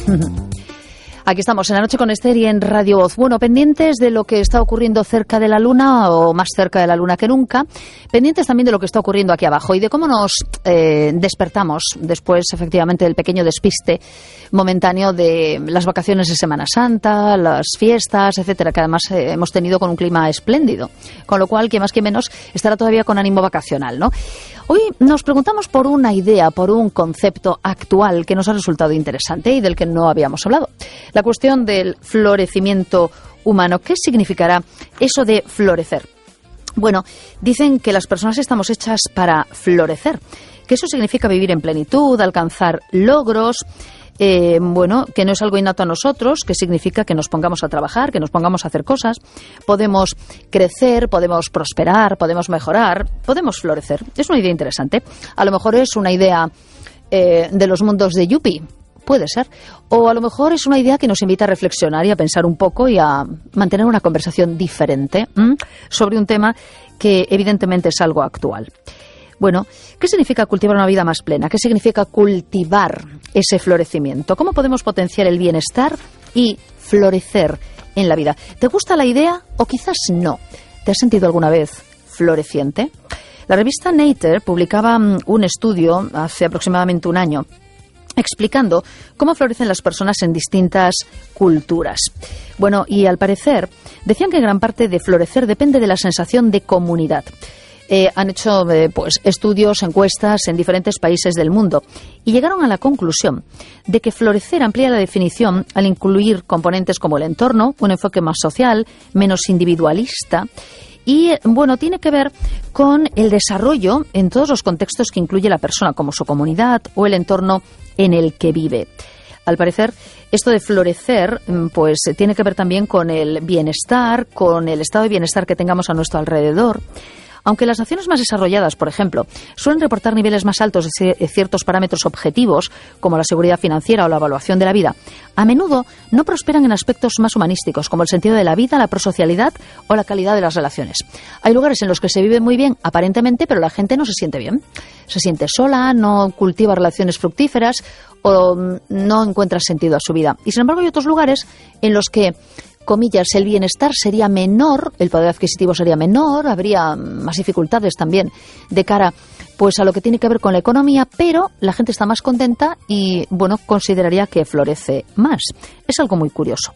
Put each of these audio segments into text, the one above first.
Aquí estamos en La Noche con Esther y en Radio Voz. Bueno, pendientes de lo que está ocurriendo cerca de la Luna, o más cerca de la Luna que nunca, pendientes también de lo que está ocurriendo aquí abajo y de cómo nos despertamos después, efectivamente, del pequeño despiste momentáneo de las vacaciones de Semana Santa, las fiestas, etcétera, que además hemos tenido con un clima espléndido. Con lo cual, que más que menos, estará todavía con ánimo vacacional, ¿no? Hoy nos preguntamos por una idea, por un concepto actual que nos ha resultado interesante y del que no habíamos hablado. La cuestión del florecimiento humano. ¿Qué significará eso de florecer? Bueno, dicen que las personas estamos hechas para florecer, que eso significa vivir en plenitud, alcanzar logros, que no es algo innato a nosotros, que significa que nos pongamos a trabajar, que nos pongamos a hacer cosas, podemos crecer, podemos prosperar, podemos mejorar, podemos florecer. Es una idea interesante. A lo mejor es una idea de los mundos de Yuppie. Puede ser. O a lo mejor es una idea que nos invita a reflexionar y a pensar un poco y a mantener una conversación diferente sobre un tema que evidentemente es algo actual. Bueno, ¿qué significa cultivar una vida más plena? ¿Qué significa cultivar ese florecimiento? ¿Cómo podemos potenciar el bienestar y florecer en la vida? ¿Te gusta la idea o quizás no? ¿Te has sentido alguna vez floreciente? La revista Nature publicaba un estudio hace aproximadamente un año explicando cómo florecen las personas en distintas culturas. Bueno, y al parecer decían que gran parte de florecer depende de la sensación de comunidad. Han hecho estudios, encuestas en diferentes países del mundo y llegaron a la conclusión de que florecer amplía la definición al incluir componentes como el entorno, un enfoque más social, menos individualista. Y, tiene que ver con el desarrollo en todos los contextos que incluye la persona, como su comunidad o el entorno en el que vive. Al parecer, esto de florecer, tiene que ver también con el bienestar, con el estado de bienestar que tengamos a nuestro alrededor. Aunque las naciones más desarrolladas, por ejemplo, suelen reportar niveles más altos de ciertos parámetros objetivos, como la seguridad financiera o la evaluación de la vida, a menudo no prosperan en aspectos más humanísticos, como el sentido de la vida, la prosocialidad o la calidad de las relaciones. Hay lugares en los que se vive muy bien, aparentemente, pero la gente no se siente bien. Se siente sola, no cultiva relaciones fructíferas o no encuentra sentido a su vida. Y, sin embargo, hay otros lugares en los que, comillas, el bienestar sería menor, el poder adquisitivo sería menor, habría más dificultades también de cara a lo que tiene que ver con la economía, pero la gente está más contenta y, consideraría que florece más. Es algo muy curioso.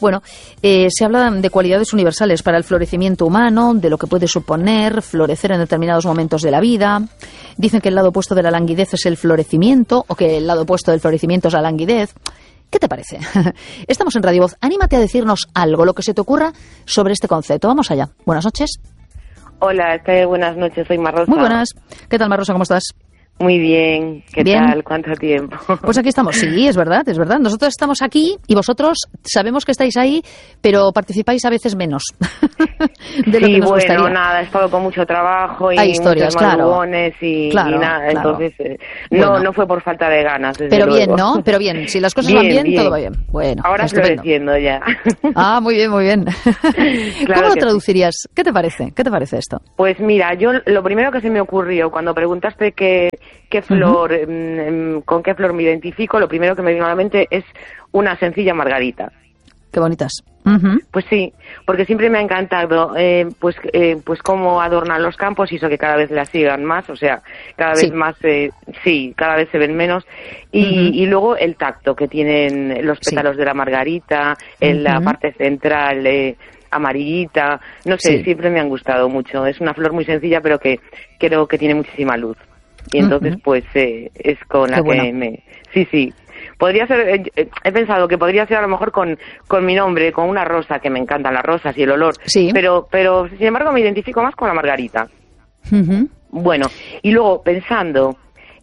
Se habla de cualidades universales para el florecimiento humano, de lo que puede suponer florecer en determinados momentos de la vida. Dicen que el lado opuesto de la languidez es el florecimiento, o que el lado opuesto del florecimiento es la languidez. ¿Qué te parece? Estamos en Radio Voz. Anímate a decirnos algo, lo que se te ocurra sobre este concepto. Vamos allá. Buenas noches. Hola, buenas noches. Soy Mar Rosa. Muy buenas. ¿Qué tal, Mar Rosa? ¿Cómo estás? Muy bien. ¿Qué tal? ¿Cuánto tiempo? Pues aquí estamos. Sí, es verdad, es verdad. Nosotros estamos aquí y vosotros sabemos que estáis ahí, pero participáis a veces menos de lo que nos gustaría. Nada, he estado con mucho trabajo y hay historias, claro. Y nada. Claro. Entonces, no fue por falta de ganas, pero luego. Bien, ¿no? Pero bien, si las cosas van bien, todo va bien. Bueno, ahora floreciendo ya. Ah, muy bien, muy bien. Claro. ¿Cómo lo traducirías? Sí. ¿Qué te parece? ¿Qué te parece esto? Pues mira, yo lo primero que se me ocurrió cuando preguntaste qué flor, con qué flor me identifico, lo primero que me vino a la mente es una sencilla margarita. Qué bonitas. Pues sí, porque siempre me ha encantado pues cómo adornan los campos y eso, que cada vez las sigan más, o sea, cada vez más, cada vez se ven menos. Y luego el tacto que tienen los pétalos de la margarita, en la parte central, amarillita, no sé, siempre me han gustado mucho. Es una flor muy sencilla, pero que creo que tiene muchísima luz. Y entonces, es con la que me... Sí. Podría ser, he pensado que podría ser a lo mejor con mi nombre, con una rosa, que me encantan las rosas y el olor. Sí. Pero sin embargo me identifico más con la margarita. Bueno, y luego pensando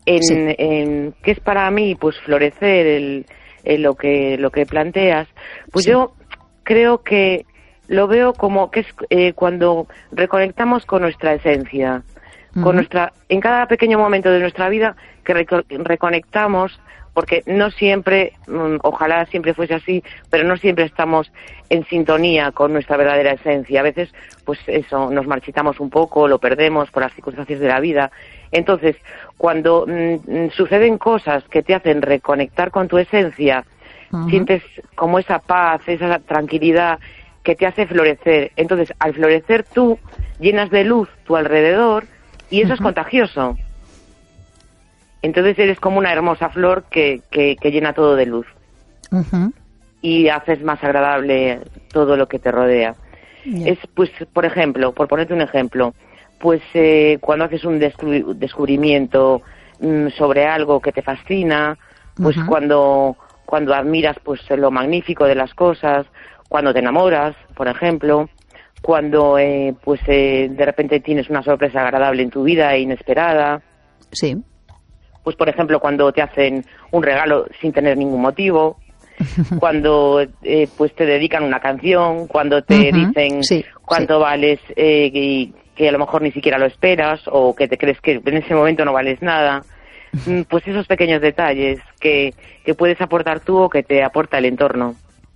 en qué es para mí, pues florecer, lo que planteas, pues yo creo que lo veo como que es cuando reconectamos con nuestra esencia. En cada pequeño momento de nuestra vida que reconectamos, porque no siempre, ojalá siempre fuese así, pero no siempre estamos en sintonía con nuestra verdadera esencia. A veces, pues eso, nos marchitamos un poco, lo perdemos por las circunstancias de la vida. Entonces, cuando suceden cosas que te hacen reconectar con tu esencia, sientes como esa paz, esa tranquilidad que te hace florecer. Entonces, al florecer tú llenas de luz tu alrededor y eso es contagioso. Entonces eres como una hermosa flor que llena todo de luz. Y haces más agradable todo lo que te rodea. Es, pues, por ejemplo, por ponerte un ejemplo, pues cuando haces un descubrimiento sobre algo que te fascina, pues cuando admiras pues lo magnífico de las cosas, cuando te enamoras, por ejemplo, cuando de repente tienes una sorpresa agradable en tu vida e inesperada. Sí. Pues por ejemplo cuando te hacen un regalo sin tener ningún motivo, cuando pues te dedican una canción, cuando te dicen cuánto vales y que a lo mejor ni siquiera lo esperas o que te crees que en ese momento no vales nada. Pues esos pequeños detalles que puedes aportar tú o que te aporta el entorno.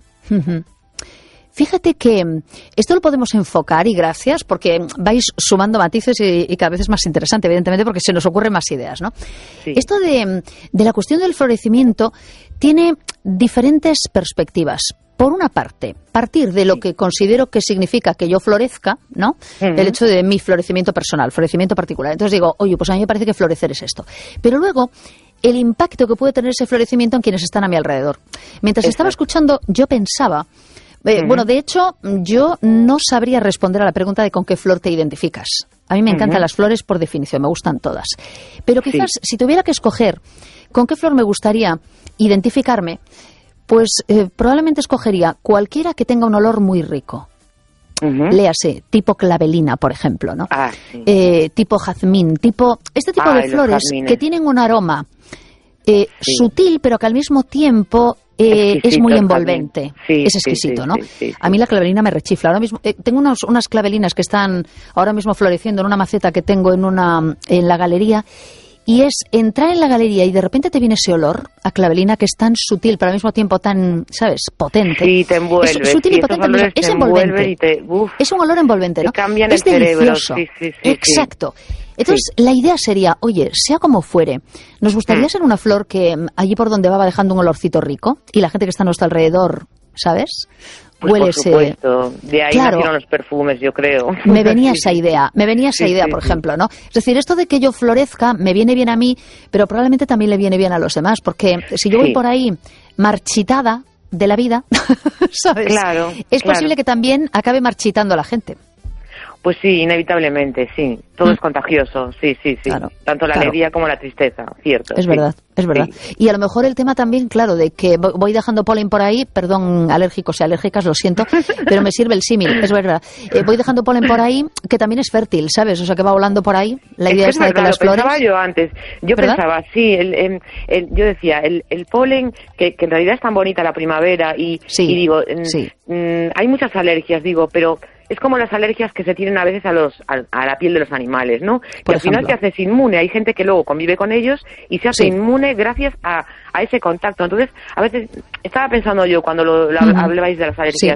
Fíjate que esto lo podemos enfocar, y gracias, porque vais sumando matices y cada vez es más interesante, evidentemente, porque se nos ocurren más ideas, ¿no? Sí. Esto de la cuestión del florecimiento tiene diferentes perspectivas. Por una parte, partir de lo que considero que significa que yo florezca, ¿no? El hecho de mi florecimiento personal, florecimiento particular. Entonces digo, oye, pues a mí me parece que florecer es esto. Pero luego, el impacto que puede tener ese florecimiento en quienes están a mi alrededor. Mientras estaba escuchando, yo pensaba... Bueno, de hecho, yo no sabría responder a la pregunta de con qué flor te identificas. A mí me encantan las flores por definición, me gustan todas. Pero quizás, si tuviera que escoger con qué flor me gustaría identificarme, pues probablemente escogería cualquiera que tenga un olor muy rico. Léase, tipo clavelina, por ejemplo, ¿no? Tipo jazmín, este tipo de flores que tienen un aroma sutil, pero que al mismo tiempo... es muy envolvente, es exquisito, ¿no? A mí la clavelina me rechifla. Ahora mismo tengo unas clavelinas que están ahora mismo floreciendo en una maceta que tengo en la galería, y es entrar en la galería y de repente te viene ese olor a clavelina que es tan sutil, pero al mismo tiempo tan, ¿sabes?, potente. Sí, te envuelve. Es sutil y potente, es envolvente. Es un olor envolvente, ¿no? Es delicioso. Exacto. Entonces, la idea sería, oye, sea como fuere, nos gustaría ser una flor que allí por donde va dejando un olorcito rico y la gente que está a nuestro alrededor, ¿sabes? Pues huele por supuesto, de ahí nacieron los perfumes, yo creo. Me venía esa idea, por ejemplo, ¿no? Es decir, esto de que yo florezca me viene bien a mí, pero probablemente también le viene bien a los demás, porque si yo voy por ahí marchitada de la vida, ¿sabes? Claro, es posible que también acabe marchitando a la gente. Pues sí, inevitablemente, sí. Todo es contagioso, sí. Claro, tanto la alegría como la tristeza, cierto. Es verdad. Sí. Y a lo mejor el tema también, claro, de que voy dejando polen por ahí, perdón, alérgicos y alérgicas, lo siento, pero me sirve el símil, es verdad. Voy dejando polen por ahí, que también es fértil, ¿sabes? O sea, que va volando por ahí. La idea es de que las flores... Pensaba yo antes. Yo pensaba, sí, yo decía, el polen, que en realidad es tan bonita la primavera, y digo, hay muchas alergias, digo, pero... Es como las alergias que se tienen a veces a la piel de los animales, ¿no? Que al final te haces inmune. Hay gente que luego convive con ellos y se hace inmune gracias a ese contacto. Entonces, a veces, estaba pensando yo cuando hablabais de las alergias,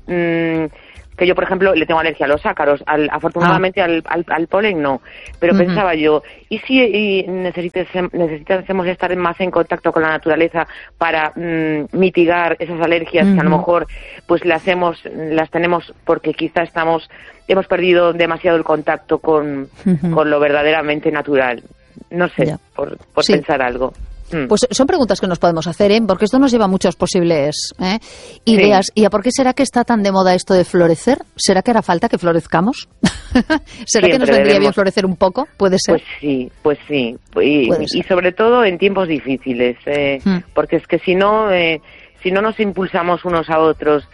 que yo, por ejemplo, le tengo alergia a los ácaros, afortunadamente al polen no, pero pensaba yo, ¿y si necesitásemos estar más en contacto con la naturaleza para mitigar esas alergias que a lo mejor pues las tenemos porque quizá hemos perdido demasiado el contacto con lo verdaderamente natural? No sé, por pensar algo. Pues son preguntas que nos podemos hacer, porque esto nos lleva a muchas posibles ideas. ¿Y a por qué será que está tan de moda esto de florecer? ¿Será que hará falta que florezcamos? ¿Será que nos vendría bien florecer un poco? ¿Puede ser? Pues sí. Y sobre todo en tiempos difíciles, porque es que si no nos impulsamos unos a otros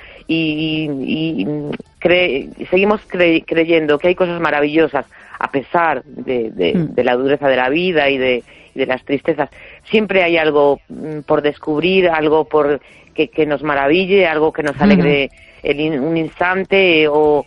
y seguimos creyendo que hay cosas maravillosas a pesar de la dureza de la vida y de las tristezas, siempre hay algo por descubrir, algo por que nos maraville, algo que nos alegre un instante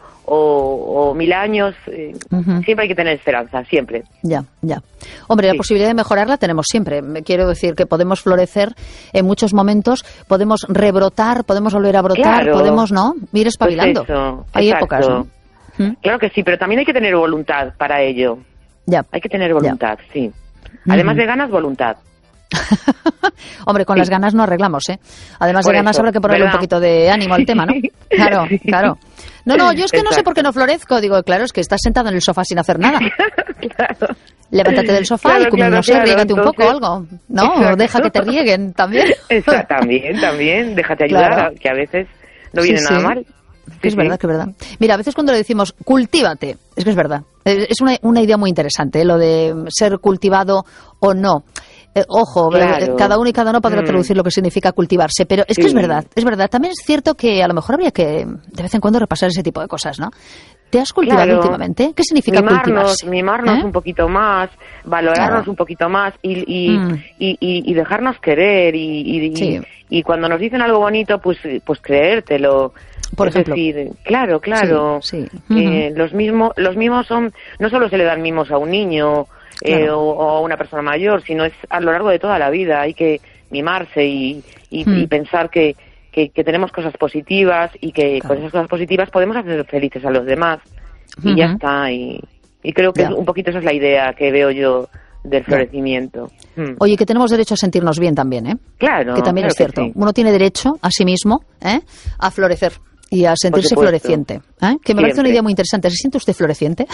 o 1000 años. Siempre hay que tener esperanza, siempre. Ya. Hombre, la posibilidad de mejorarla tenemos siempre. Quiero decir que podemos florecer en muchos momentos, podemos rebrotar, podemos volver a brotar, podemos, ¿no?, ir espabilando. Pues eso, hay épocas, ¿no? Claro que sí, pero también hay que tener voluntad para ello. Ya. Hay que tener voluntad, sí. Además de ganas, voluntad. Hombre, con las ganas no arreglamos, ¿eh? Además de ganas habrá que ponerle un poquito de ánimo al tema, ¿no? Claro, claro. No, yo es que no sé por qué no florezco. Digo, claro, es que estás sentado en el sofá sin hacer nada. Claro. Levántate del sofá y no sé, riégate un poco o algo. No, exacto. Deja que te rieguen también. También, déjate ayudar, claro. Que a veces no viene nada mal. Es verdad, que es verdad. Mira, a veces cuando le decimos cultívate, es que es verdad. Es una idea muy interesante, lo de ser cultivado o no. Ojo, claro. Cada uno podrá traducir lo que significa cultivarse, pero es que es verdad. También es cierto que a lo mejor habría que de vez en cuando repasar ese tipo de cosas, ¿no? ¿Te has cultivado últimamente? ¿Qué significa cultivarse? Mimarnos un poquito más, valorarnos un poquito más y dejarnos querer y cuando nos dicen algo bonito, pues creértelo. Por ejemplo. Decir, claro. Sí. Los mimos son, no solo se le dan mimos a un niño o a una persona mayor, sino es a lo largo de toda la vida. Hay que mimarse y pensar que tenemos cosas positivas y que con esas cosas positivas podemos hacer felices a los demás. Y ya está. Y creo que un poquito esa es la idea que veo yo del florecimiento. Oye, que tenemos derecho a sentirnos bien también, ¿eh? Claro. Que también es cierto. Sí. Uno tiene derecho a sí mismo a florecer y a sentirse floreciente. Que me parece una idea muy interesante. ¿Se siente usted floreciente?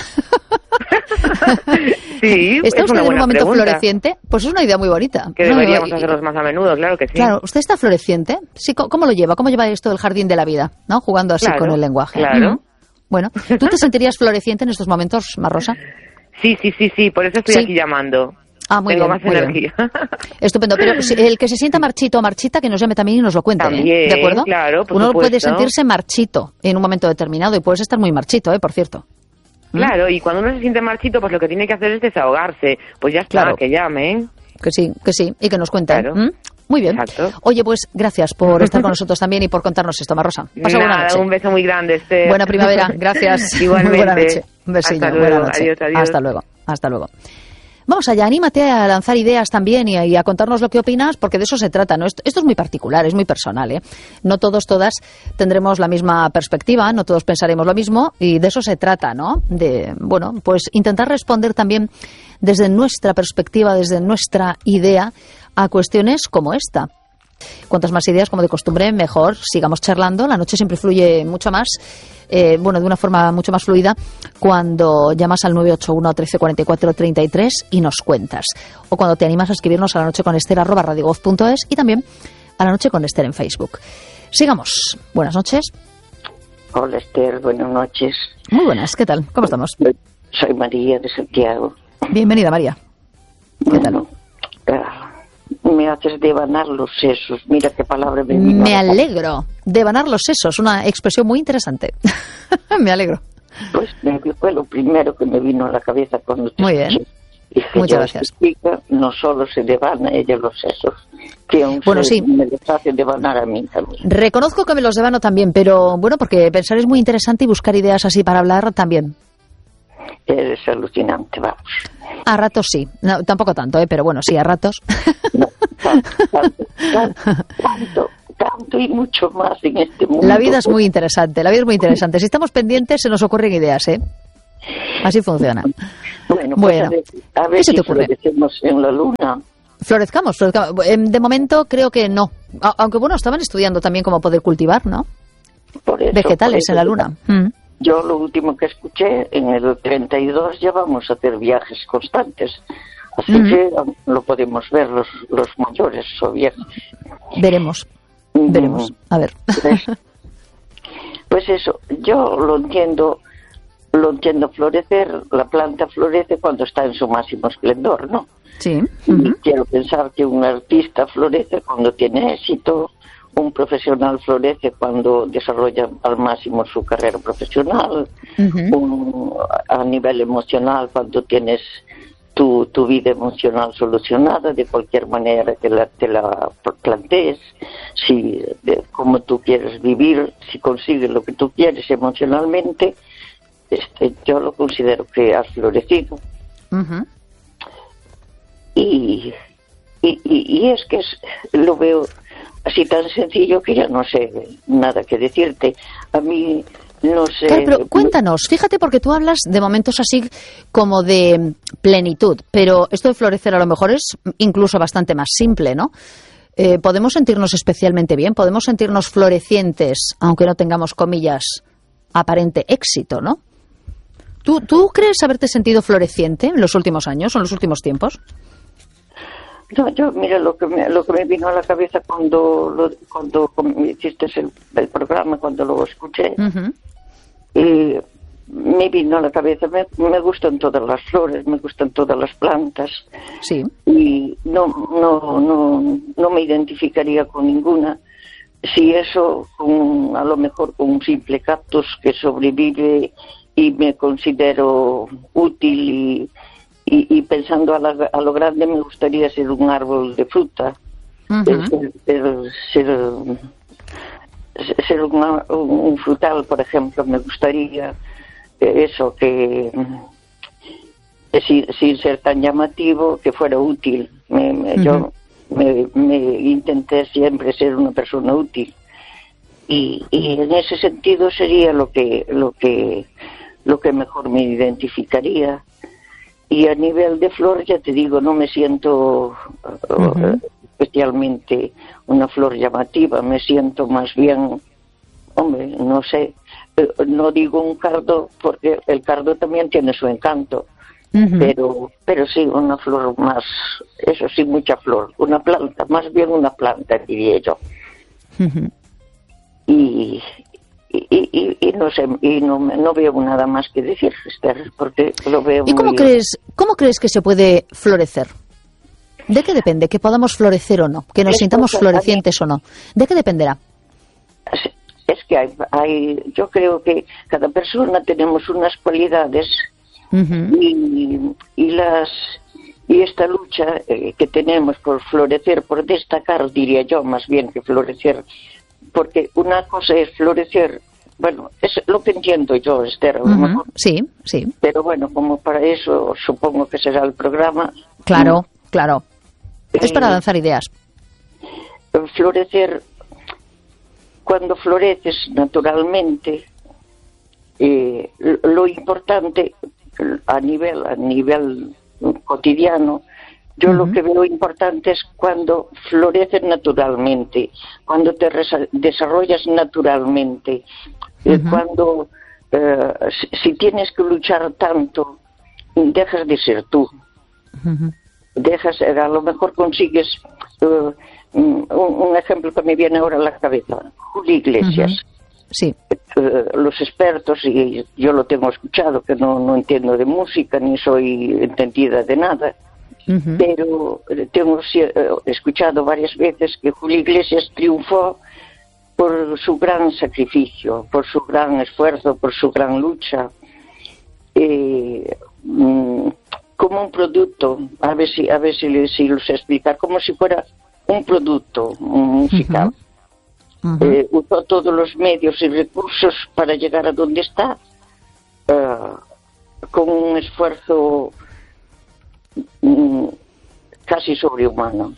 Sí, ¿Está usted en un momento pregunta. Floreciente? Pues es una idea muy bonita. Que deberíamos hacerlos más a menudo, claro que sí. Claro, ¿usted está floreciente? Sí, ¿cómo lo lleva? ¿Cómo lleva esto del jardín de la vida? ¿No? Jugando así con el lenguaje. Claro. Bueno, ¿tú te sentirías floreciente en estos momentos, Marrosa? Sí, por eso estoy aquí llamando. Muy Tengo bien, más energía. Estupendo, pero el que se sienta marchito o marchita, que nos llame también y nos lo cuente, también, ¿de acuerdo? Claro, por Uno supuesto. puede sentirse marchito en un momento determinado y puedes estar muy marchito, por cierto. Claro, y cuando uno se siente marchito, pues lo que tiene que hacer es desahogarse. Pues ya está, que llamen. Que sí, y que nos cuenten. Claro. Muy bien. Exacto. Oye, pues gracias por estar con nosotros también y por contarnos esto, Marrosa. Pasa buena noche. Un beso muy grande, Esther. Buena primavera, gracias. Igualmente. Muy buena noche. Un besillo. Hasta luego. Buena noche. Adiós. Hasta luego. Vamos allá, anímate a lanzar ideas también y a contarnos lo que opinas, porque de eso se trata, ¿no? Esto es muy particular, es muy personal, ¿eh? No todas tendremos la misma perspectiva, no todos pensaremos lo mismo, y de eso se trata, ¿no? De, pues intentar responder también desde nuestra perspectiva, desde nuestra idea, a cuestiones como esta. Cuantas más ideas, como de costumbre, mejor. Sigamos charlando. La noche siempre fluye mucho más, de una forma mucho más fluida, cuando llamas al 981 13 44 33 y nos cuentas. O cuando te animas a escribirnos a lanocheconester@radiovoz.es y también a La Noche con Esther en Facebook. Sigamos. Buenas noches. Hola, Esther. Buenas noches. Muy buenas. ¿Qué tal? ¿Cómo estamos? Soy María de Santiago. Bienvenida, María. ¿Qué tal? Me haces devanar los sesos. Mira qué palabra me vino. Me alegro. Devanar los sesos, una expresión muy interesante. Me alegro. Pues fue lo primero que me vino a la cabeza cuando te Muy bien. Dije, muchas gracias. Chica, no solo se devana ella los sesos, que aún sí. me les hace devanar a mí también. Reconozco que me los devano también, pero porque pensar es muy interesante y buscar ideas así para hablar también. Eres alucinante, vamos. A ratos sí, no, tampoco tanto, pero sí, a ratos. No, tanto y mucho más en este mundo. La vida es muy interesante, Si estamos pendientes se nos ocurren ideas, ¿eh? Así funciona. Bueno. A ver ¿qué se te si ocurre? florecemos en la luna. Florezcamos. De momento creo que no. Aunque estaban estudiando también cómo poder cultivar, ¿no? Vegetales en la luna. Yo lo último que escuché, en el 32 ya vamos a hacer viajes constantes. Así que lo podemos ver los mayores o viejos. Veremos. A ver. Pues eso, yo lo entiendo florecer. La planta florece cuando está en su máximo esplendor, ¿no? Sí. Y quiero pensar que un artista florece cuando tiene éxito. Un profesional florece cuando desarrolla al máximo su carrera profesional. A nivel emocional, cuando tienes tu vida emocional solucionada de cualquier manera que te la plantees, cómo tú quieres vivir, si consigues lo que tú quieres emocionalmente, yo lo considero que has florecido. Y es que lo veo así tan sencillo que ya no sé nada que decirte. A mí No sé. Claro, pero cuéntanos, fíjate, porque tú hablas de momentos así como de plenitud, pero esto de florecer a lo mejor es incluso bastante más simple, ¿no? Podemos sentirnos especialmente bien, podemos sentirnos florecientes, aunque no tengamos, comillas, aparente éxito, ¿no? ¿Tú crees haberte sentido floreciente en los últimos años o en los últimos tiempos? No, yo, mira, lo que me vino a la cabeza cuando hiciste el programa, cuando lo escuché, me vino a la cabeza, me gustan todas las flores, me gustan todas las plantas, sí, y no me identificaría con ninguna. Si eso, a lo mejor con un simple cactus que sobrevive y me considero útil, y pensando a lo grande, me gustaría ser un árbol de fruta, ser un frutal, por ejemplo. Me gustaría eso, que sin ser tan llamativo, que fuera útil. Yo me intenté siempre ser una persona útil, y en ese sentido sería lo que mejor me identificaría. Y a nivel de flor, ya te digo, no me siento especialmente una flor llamativa, me siento más bien, hombre, no sé, no digo un cardo, porque el cardo también tiene su encanto, pero sí, una flor más, eso sí, mucha flor, una planta, más bien una planta, diría yo. Y no sé, y no veo nada más que decir, Esther, porque lo veo. ¿Y cómo crees que se puede florecer? ¿De qué depende? ¿Que podamos florecer o no? ¿Que nos sintamos florecientes o no? ¿De qué dependerá? Es que yo creo que cada persona tenemos unas cualidades, y esta lucha que tenemos por florecer, por destacar, diría yo, más bien que florecer, porque una cosa es florecer. Bueno, es lo que entiendo yo, Esther, a lo mejor. Sí. Pero bueno, como para eso supongo que será el programa. Claro. Es para lanzar ideas. Florecer, cuando floreces naturalmente, lo importante a nivel cotidiano, yo lo que veo importante es cuando floreces naturalmente, cuando te desarrollas naturalmente, cuando si tienes que luchar tanto, dejas de ser tú. A lo mejor consigues, un ejemplo que me viene ahora a la cabeza, Julio Iglesias. Sí. Los expertos, y yo lo tengo escuchado, que no entiendo de música, ni soy entendida de nada, pero tengo escuchado varias veces que Julio Iglesias triunfó por su gran sacrificio, por su gran esfuerzo, por su gran lucha, como un producto, a ver si lo sé explicar, como si fuera un producto musical. Usó todos los medios y recursos para llegar a donde está, con un esfuerzo casi sobrehumano,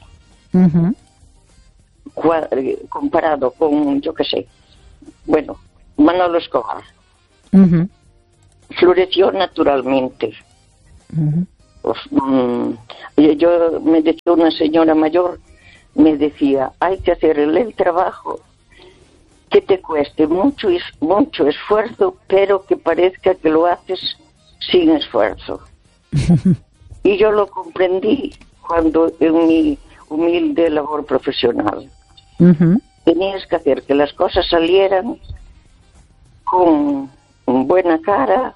comparado con, yo qué sé, bueno, Manolo Escobar. Floreció naturalmente. Yo me decía una señora mayor, me decía, hay que hacer el trabajo que te cueste mucho esfuerzo, pero que parezca que lo haces sin esfuerzo. Y yo lo comprendí cuando en mi humilde labor profesional tenías que hacer que las cosas salieran con buena cara,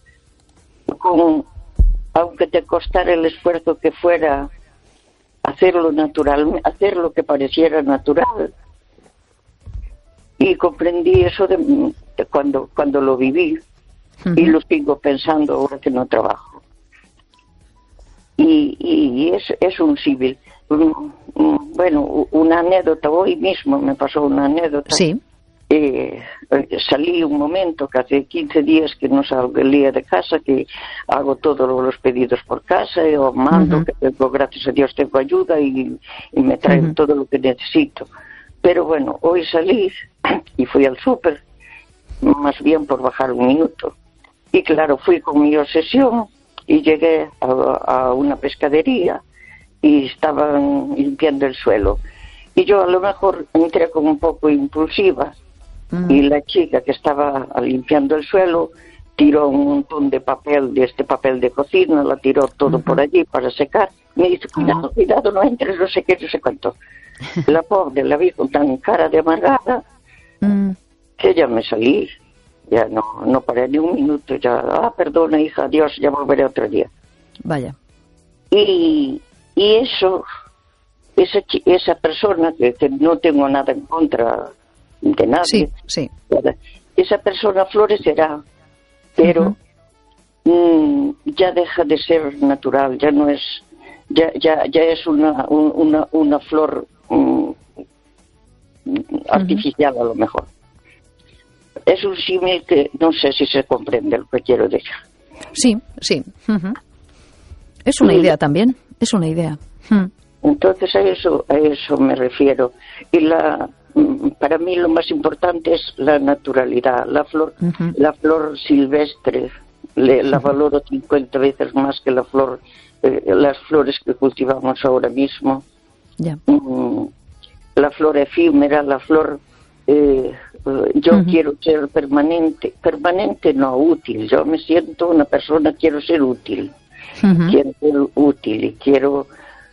aunque te costara el esfuerzo que fuera hacerlo natural, hacer lo que pareciera natural. Y comprendí eso de cuando lo viví, y lo sigo pensando ahora que no trabajo. Y es un símil. Bueno, una anécdota, hoy mismo me pasó una anécdota. Sí. Salí un momento, que hace 15 días que no salía de casa, que hago todos los pedidos por casa, o mando, que tengo, gracias a Dios tengo ayuda y me traen todo lo que necesito. Pero bueno, hoy salí y fui al súper más bien por bajar un minuto. Y claro, fui con mi obsesión y llegué a una pescadería y estaban limpiando el suelo. Y yo a lo mejor entré como un poco impulsiva y la chica que estaba limpiando el suelo tiró un montón de papel, de este papel de cocina, la tiró todo por allí para secar. Me dice, cuidado, no entres, no sé qué, no sé cuánto. La pobre la vi con tan cara de amargada que ya me salí. Ya no paré ni un minuto, ya, perdona hija, adiós, ya volveré otro día. Vaya. Y eso, esa persona, que no tengo nada en contra de nadie, sí. Esa persona florecerá, pero ya deja de ser natural, ya no es, ya es una flor artificial a lo mejor. Es un símil que no sé si se comprende lo que quiero decir. Sí. Es una idea también, es una idea. Entonces a eso me refiero. Y para mí lo más importante es la naturalidad. La flor silvestre la valoro 50 veces más que las flores que cultivamos ahora mismo. Ya. La flor efímera, la flor... yo quiero ser permanente no, útil. Yo me siento una persona, quiero ser útil. Quiero ser útil y quiero...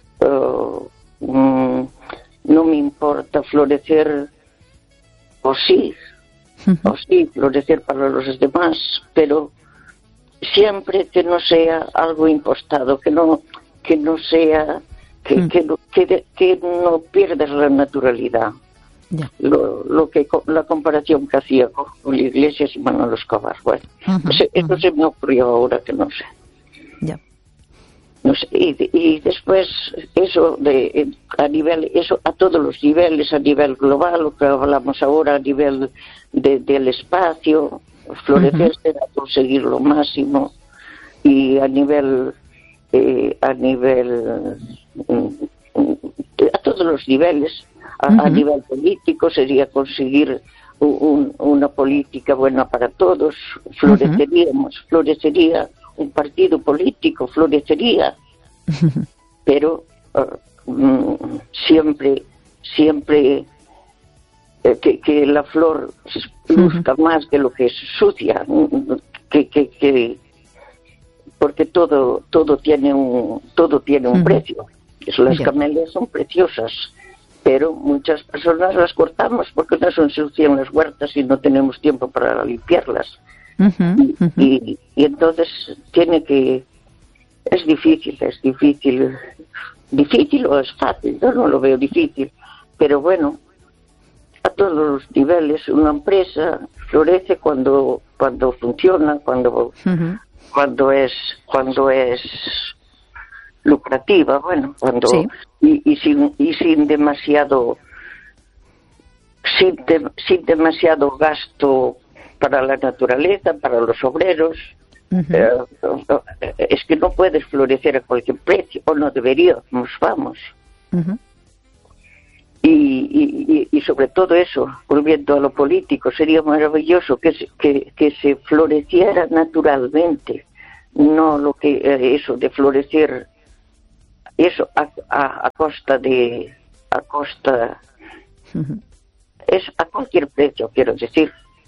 no me importa florecer, o sí, florecer para los demás, pero siempre que no sea algo impostado, que no sea, que no pierdas la naturalidad. Ya. La comparación que hacía con Iglesias y Manolo Escobar, bueno, eso se me ocurrió ahora que no sé. Ya. No sé, y después eso a todos los niveles, a nivel global, lo que hablamos ahora, a nivel del espacio, florecer será conseguir lo máximo, y a todos los niveles, a nivel político sería conseguir una política buena para todos, florecería un partido político, florecería, pero siempre que la flor luzca más de lo que es sucia, porque todo tiene un precio. Las camelias son preciosas, pero muchas personas las cortamos porque no se ensucian las huertas y no tenemos tiempo para limpiarlas. Y entonces es difícil o es fácil, yo no lo veo difícil, pero bueno, a todos los niveles una empresa florece cuando funciona, cuando es lucrativa, bueno, cuando y sin demasiado gasto para la naturaleza, para los obreros. Es que no puedes florecer a cualquier precio, o no deberíamos, vamos. Y sobre todo eso, volviendo a lo político, sería maravilloso que se floreciera naturalmente, no lo que eso de florecer, eso a costa es a cualquier precio, quiero decir.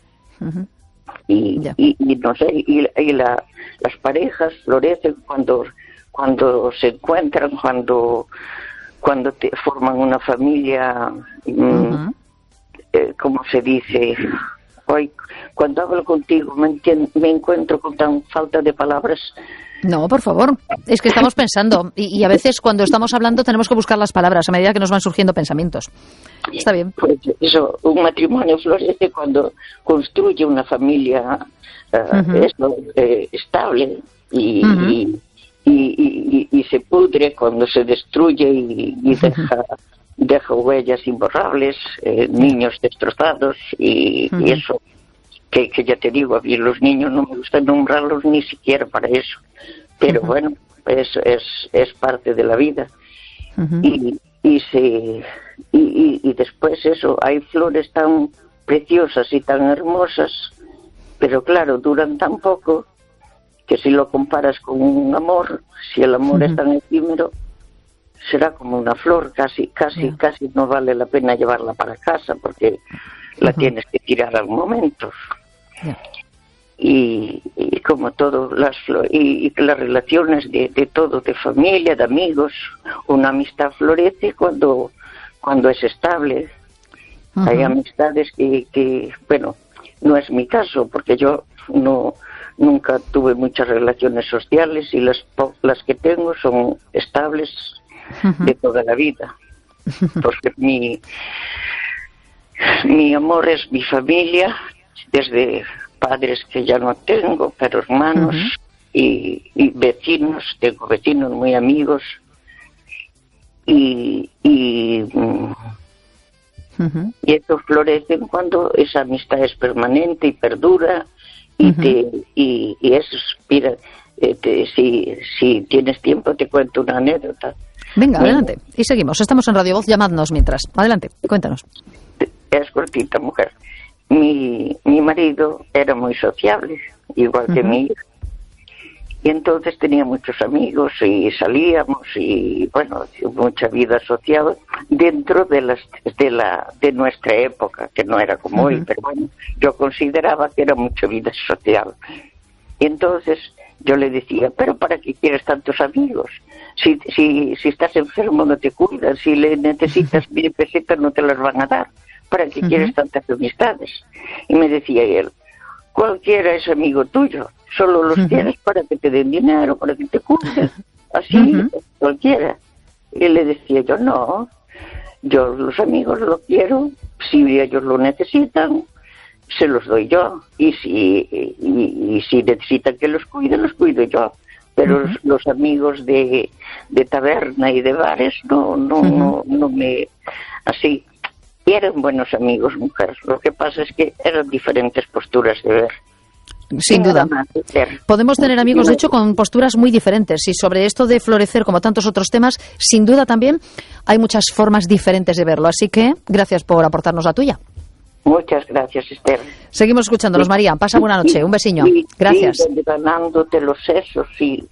Y no sé, y las parejas florecen cuando se encuentran, cuando forman una familia, como se dice hoy, cuando hablo contigo me encuentro con tan falta de palabras. No, por favor, es que estamos pensando y a veces cuando estamos hablando tenemos que buscar las palabras a medida que nos van surgiendo pensamientos. Está bien. Pues eso, un matrimonio florece cuando construye una familia estable y se pudre cuando se destruye y deja huellas imborrables, niños destrozados y eso, que ya te digo, a mí los niños no me gusta nombrarlos ni siquiera para eso, pero bueno, es parte de la vida. Y después eso, hay flores tan preciosas y tan hermosas pero claro, duran tan poco que si lo comparas con un amor, si el amor es tan efímero, será como una flor, casi no vale la pena llevarla para casa porque la tienes que tirar al momento. Y como todo, y las relaciones de todo, de familia, de amigos, una amistad florece cuando es estable. Hay amistades que, bueno, no es mi caso, porque yo nunca tuve muchas relaciones sociales y las que tengo son estables de toda la vida. Porque mi amor es mi familia, desde padres que ya no tengo, pero hermanos y vecinos, tengo vecinos muy amigos y estos florecen cuando esa amistad es permanente y perdura y eso, mira, si tienes tiempo te cuento una anécdota. Venga, adelante, y seguimos, estamos en Radio Voz, llamadnos mientras, adelante, cuéntanos. Es cortita, mujer. Mi marido era muy sociable, igual que mi hija. Y entonces tenía muchos amigos y salíamos y, bueno, mucha vida social dentro de nuestra época, que no era como hoy, pero bueno, yo consideraba que era mucha vida social. Y entonces yo le decía, pero ¿para qué quieres tantos amigos? Si estás enfermo no te cuidan, si le necesitas 1000 pesetas no te las van a dar. ¿Para qué quieres tantas amistades? Y me decía él, cualquiera es amigo tuyo, solo los quieres para que te den dinero, para que te cuiden, así, cualquiera. Y le decía yo, no, yo los amigos los quiero, si ellos lo necesitan, se los doy yo, y si necesitan que los cuido yo. Pero los amigos de taberna y de bares no me... así. Y eran buenos amigos, mujeres. Lo que pasa es que eran diferentes posturas de ver. Sin duda. Podemos tener amigos, de hecho, con posturas muy diferentes. Y sobre esto de florecer, como tantos otros temas, sin duda también hay muchas formas diferentes de verlo. Así que, gracias por aportarnos la tuya. Muchas gracias, Esther. Seguimos escuchándonos, María. Pasa buena noche. Un besiño. Gracias. Ganándote los sesos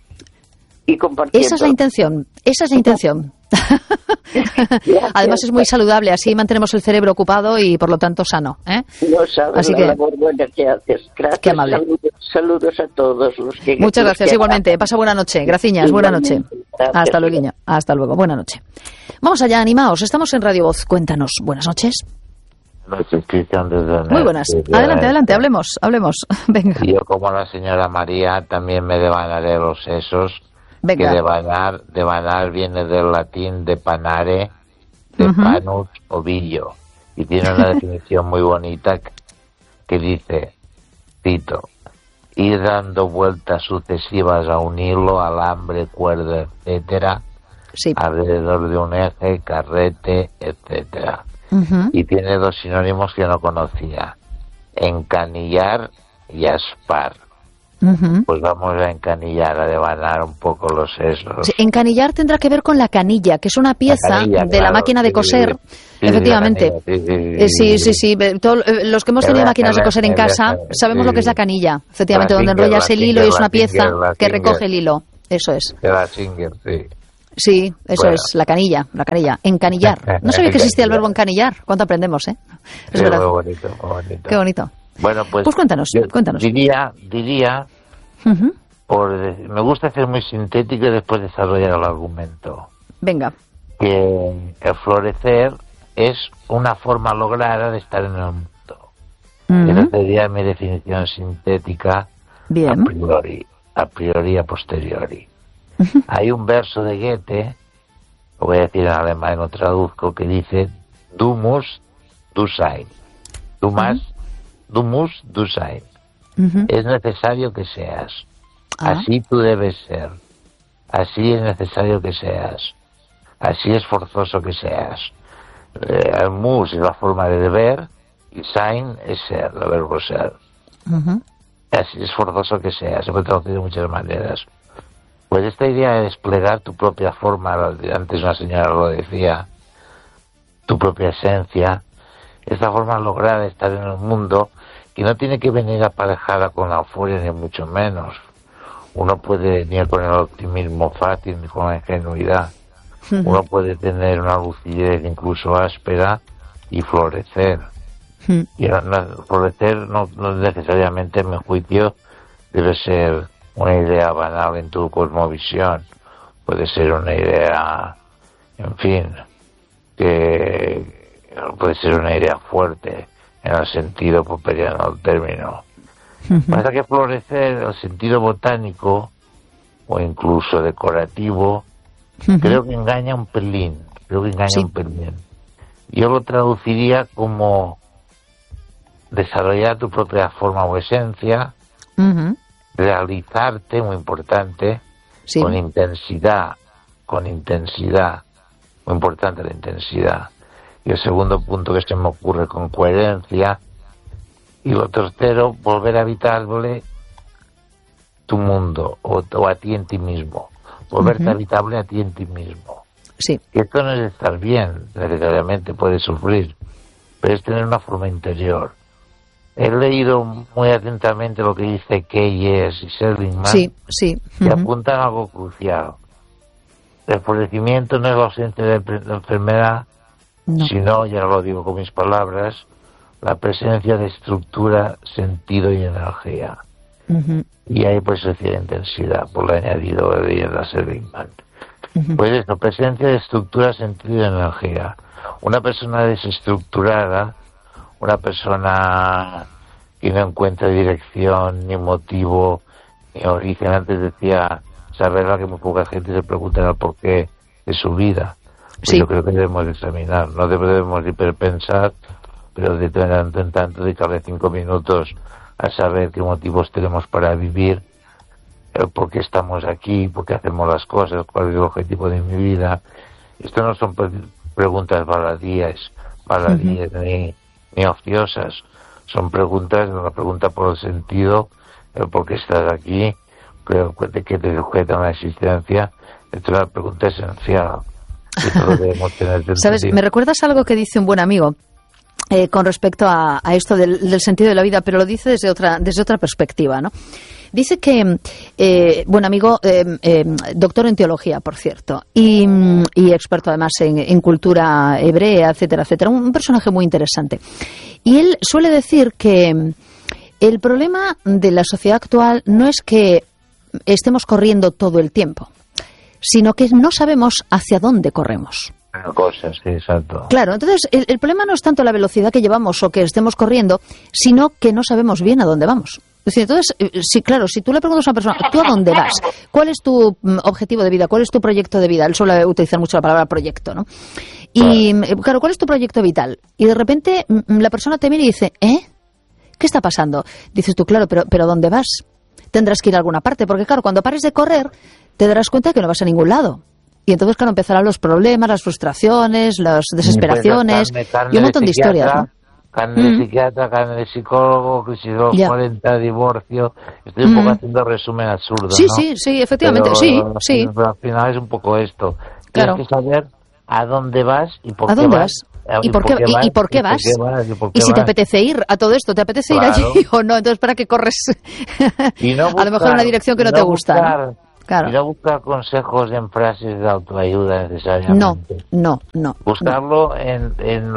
y compartiendo. Esa es la intención. Esa es la intención. Además es muy saludable, así mantenemos el cerebro ocupado y por lo tanto sano, ¿eh? No sabes así la labor buena que haces. Gracias. Qué amable. Saludos a todos los que... Muchas gracias, igualmente. Pasa buena noche. Graciñas, buena noche. Gracias. Hasta luego. Hasta luego. Buena noche. Vamos allá, animaos. Estamos en Radio Voz. Cuéntanos. Buenas noches. Noches, Cristian, desde muy buenas. Adelante, hablemos. Venga. Yo, como la señora María, también me devanaré los sesos. Venga. Que devanar viene del latín de panare, de panus, ovillo, y tiene una definición muy bonita que dice, cito, ir dando vueltas sucesivas a un hilo, alambre, cuerda, etcétera, alrededor de un eje, carrete, etcétera. Y tiene dos sinónimos que no conocía, encanillar y aspar. Pues vamos a encanillar, a devanar un poco los sesos. Sí, encanillar tendrá que ver con la canilla, que es una pieza de la máquina de coser. Efectivamente. Sí. Los que hemos tenido máquinas de coser en casa sabemos lo que es la canilla. Efectivamente, donde enrollas el hilo y es una pieza que recoge el hilo. Eso es. La Singer, sí. Sí, eso es, la canilla. Encanillar. No sabía que existía el verbo encanillar. ¿Cuánto aprendemos, eh? Es verdad. Muy bonito. Qué bonito. Bueno, pues cuéntanos. Diría, me gusta ser muy sintético y después desarrollar el argumento. Venga. Que el florecer es una forma lograda de estar en el mundo. Esa sería mi definición sintética. Bien. A priori, a posteriori. Hay un verso de Goethe, lo voy a decir en alemán, lo traduzco, que dice Du musst, du sein. Du musst, du sein. Es necesario que seas. Así tú debes ser. Así es necesario que seas. Así es forzoso que seas. El muss es la forma de deber y sein es ser, el verbo ser. Así es forzoso que seas. Se puede traducir de muchas maneras. Pues esta idea de desplegar tu propia forma, antes una señora lo decía, tu propia esencia, esta forma lograda de estar en el mundo, que no tiene que venir aparejada con la euforia ni mucho menos. Uno puede venir con el optimismo fácil ni con la ingenuidad. Uno puede tener una lucidez incluso áspera y florecer. Y florecer no necesariamente, en mi juicio, debe ser una idea banal en tu cosmovisión. Puede ser una idea, en fin, que puede ser una idea fuerte en el sentido popperiano del término. Pasa que florecer, el sentido botánico o incluso decorativo, creo que engaña un pelín. Yo lo traduciría como desarrollar tu propia forma o esencia, realizarte, muy importante, con intensidad, muy importante la intensidad. Y el segundo punto que se me ocurre, con coherencia. Y lo tercero, volver habitable tu mundo, o a ti en ti mismo. Volverte habitable a ti en ti mismo. Sí. Y esto no es estar bien, necesariamente, puedes sufrir, pero es tener una forma interior. He leído muy atentamente lo que dice Keyes y Seligman, y apuntan a algo crucial. El florecimiento no es la ausencia de la enfermedad, sino, ya lo digo con mis palabras, la presencia de estructura, sentido y energía. Y ahí pues se decía intensidad, por lo añadido de la Seligman. Pues eso, presencia de estructura, sentido y energía. Una persona desestructurada, una persona que no encuentra dirección, ni motivo, ni origen. Antes decía Isabela que muy poca gente se pregunta el porqué de su vida. Pues yo creo que debemos examinar, no debemos hiperpensar, pero de tanto en tanto dedicarle 5 minutos a saber qué motivos tenemos para vivir, por qué estamos aquí, por qué hacemos las cosas, cuál es el objetivo de mi vida. Esto no son preguntas baladíes ni ociosas, son preguntas, una pregunta por el sentido, el por qué estás aquí, creo que te sujeta a una existencia. Esto es una pregunta esencial. Esto debemos tener. ¿Sabes? Me recuerdas algo que dice un buen amigo con respecto a esto del sentido de la vida, pero lo dice desde otra perspectiva, ¿no? Dice que, buen amigo, doctor en teología, por cierto, y experto además en cultura hebrea, etcétera, etcétera, un personaje muy interesante. Y él suele decir que el problema de la sociedad actual no es que estemos corriendo todo el tiempo, sino que no sabemos hacia dónde corremos. Cosas, sí, exacto. Claro, entonces el problema no es tanto la velocidad que llevamos o que estemos corriendo, sino que no sabemos bien a dónde vamos. Es decir, entonces, si tú le preguntas a una persona, ¿tú a dónde vas? ¿Cuál es tu objetivo de vida? ¿Cuál es tu proyecto de vida? Él suele utilizar mucho la palabra proyecto, ¿no? Y, claro, ¿cuál es tu proyecto vital? Y de repente la persona te mira y dice, ¿qué está pasando? Dices tú, claro, pero ¿dónde vas? Tendrás que ir a alguna parte, porque claro, cuando pares de correr, te darás cuenta de que no vas a ningún lado. Y entonces, claro, empezarán los problemas, las frustraciones, las desesperaciones y un montón de historias, ¿no? Carne de psiquiatra, carne de psicólogo, crisis de los 40, divorcio. Estoy un poco haciendo resumen absurdo, sí, ¿no? Sí, efectivamente, pero, sí. Pero al final es un poco esto. Claro. Tienes que saber a dónde vas y por qué vas. ¿A dónde vas? ¿Y por qué vas? Y si te apetece ir a todo esto, ¿te apetece ir allí o no? Entonces, ¿para qué corres? Y no buscar, a lo mejor una dirección que no te gusta, ¿no? Claro. Y no buscar consejos en frases de autoayuda necesariamente. No. Buscarlo en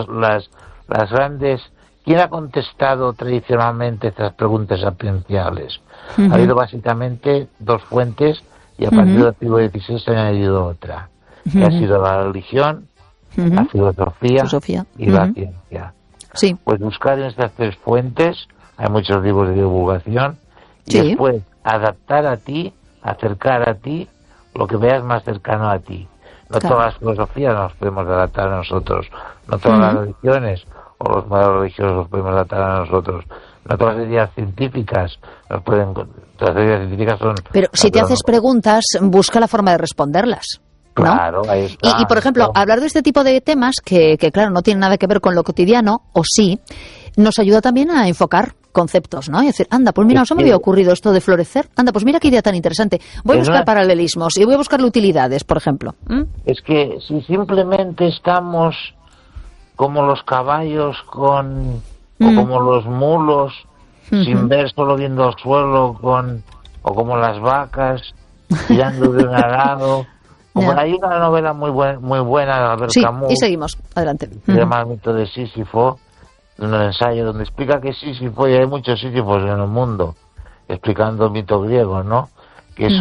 las grandes. ¿Quién ha contestado tradicionalmente estas preguntas sapienciales? Ha habido básicamente 2 fuentes y a partir del siglo XVI se ha añadido otra. Que ha sido la religión, la filosofía y la ciencia. Sí. Pues buscar en estas 3 fuentes, hay muchos libros de divulgación, y después adaptar a ti, acercar a ti lo que veas más cercano a ti. No todas las filosofías nos podemos adaptar a nosotros, no todas las religiones o los modelos religiosos los podemos adaptar a nosotros, no todas las ideas científicas nos pueden, todas las ideas científicas son... Pero si te haces preguntas, busca la forma de responderlas, ¿no? Claro, ahí está. Y por ejemplo, hablar de este tipo de temas que claro, no tienen nada que ver con lo cotidiano, o sí, nos ayuda también a enfocar conceptos, ¿no? Y decir, anda, pues mira, no se me había ocurrido esto de florecer. Anda, pues mira qué idea tan interesante. Voy a buscar paralelismos y voy a buscar utilidades, por ejemplo. Es que si simplemente estamos como los caballos con o como los mulos, sin ver, solo viendo el suelo, o como las vacas, tirando de un arado. Hay una novela muy buena de Albert Camus. Y seguimos, adelante. Se llama El mito de Sísifo, un ensayo donde explica que Sísifo, y hay muchos Sísifos en el mundo, explicando el mito griego, ¿no? Que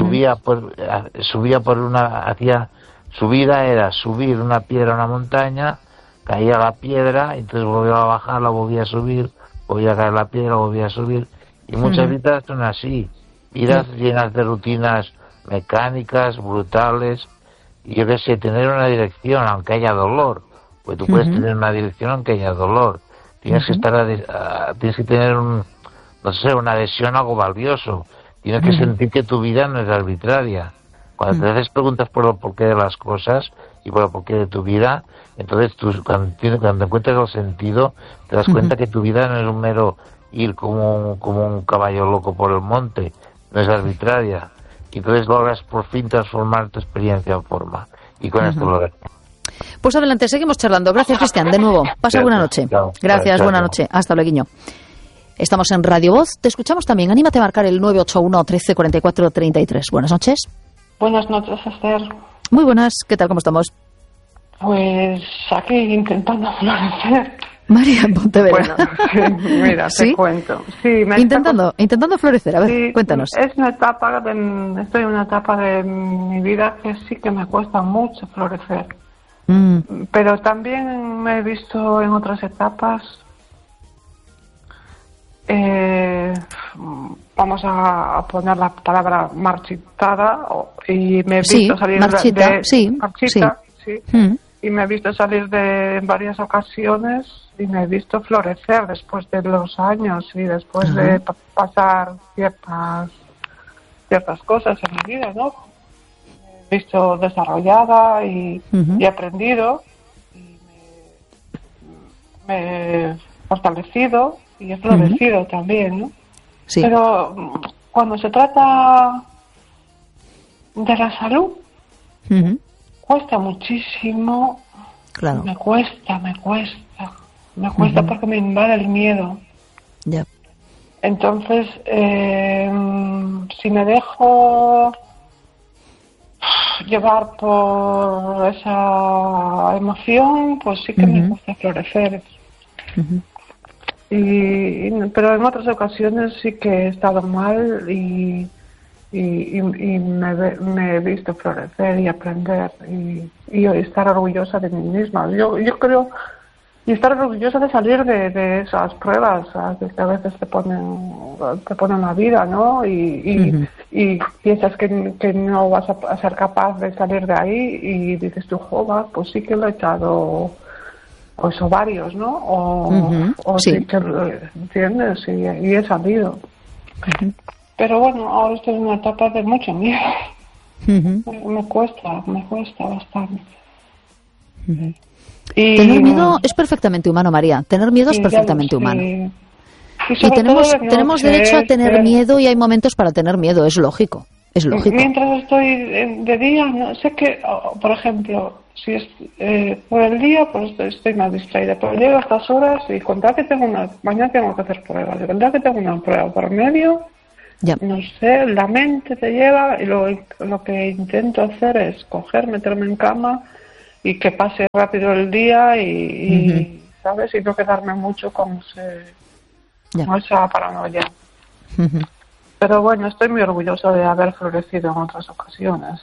su vida era subir una piedra a una montaña, caía la piedra, entonces volvía a bajar, la volvía a subir, volvía a caer la piedra, volvía a subir, y muchas vidas son así, vidas llenas de rutinas mecánicas, brutales, y yo qué sé, tener una dirección aunque haya dolor, pues tú puedes tener una dirección aunque haya dolor, tienes que tienes que tener una adhesión a algo valioso, tienes que sentir que tu vida no es arbitraria. Cuando te haces preguntas por el porqué de las cosas y por el porqué de tu vida, entonces tú, cuando encuentras el sentido, te das cuenta que tu vida no es un mero ir como un caballo loco por el monte, no es arbitraria. Y entonces logras por fin transformar tu experiencia en forma. Y con esto lo Pues adelante, seguimos charlando. Gracias, Cristian, de nuevo. Pasa buena noche. Gracias, buena noche. Hasta luego. Estamos en Radio Voz. Te escuchamos también. Anímate a marcar el 981 13 44 33. Buenas noches. Buenas noches, Esther. Muy buenas. ¿Qué tal? ¿Cómo estamos? Pues aquí intentando florecer. María, Pontevedra. Bueno, mira, te cuento. Sí, intentando florecer. A ver, sí, cuéntanos. Estoy en una etapa de mi vida que sí que me cuesta mucho florecer. Pero también me he visto en otras etapas. Vamos a poner la palabra marchitada, y me he visto salir marchita, y me he visto salir en varias ocasiones, y me he visto florecer después de los años y después de pasar ciertas cosas en mi vida, ¿no? Me he visto desarrollada y he aprendido, y me he fortalecido y he florecido también, ¿no? Sí. Pero cuando se trata de la salud, cuesta muchísimo. Claro. Me cuesta porque me invade el miedo. Ya. Entonces, si me dejo llevar por esa emoción, pues sí que me cuesta florecer. Pero en otras ocasiones sí que he estado mal y me he visto florecer y aprender y estar orgullosa de mí misma. Yo creo, y estar orgullosa de salir de esas pruebas que a veces te ponen la vida, ¿no? Y piensas que no vas a ser capaz de salir de ahí, y dices tú, joder, pues sí que lo he echado, pues ovarios, ¿no? O sí que, ¿entiendes? Y he salido. Pero bueno, ahora estoy en una etapa de mucho miedo. Me cuesta bastante. Tener miedo es perfectamente humano, María. Tener miedo es perfectamente humano. Y tenemos derecho a tener miedo, y hay momentos para tener miedo, es lógico. Es lógico. Mientras estoy de día, no sé que, por ejemplo, si es por el día, pues estoy más distraída. Pero llego a estas horas y contar que mañana tengo que hacer pruebas, contar que tengo una prueba por medio, no sé, la mente te lleva, y lo que intento hacer es meterme en cama y que pase rápido el día y ¿sabes? Y no quedarme mucho con esa paranoia. Pero bueno, estoy muy orgullosa de haber florecido en otras ocasiones.